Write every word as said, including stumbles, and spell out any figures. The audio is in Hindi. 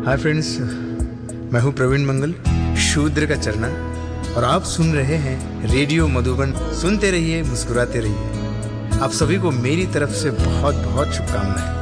हाय फ्रेंड्स, मैं हूं प्रवीण मंगल, शूद्र का चरना, और आप सुन रहे हैं रेडियो मधुबन। सुनते रहिए, मुस्कुराते रहिए। आप सभी को मेरी तरफ से बहुत बहुत शुभकामनाएं।